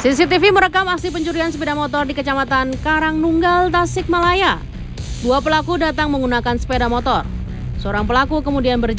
CCTV merekam aksi pencurian sepeda motor di Kecamatan Karangnunggal, Tasikmalaya. Dua pelaku datang menggunakan sepeda motor. Seorang pelaku kemudian berjalan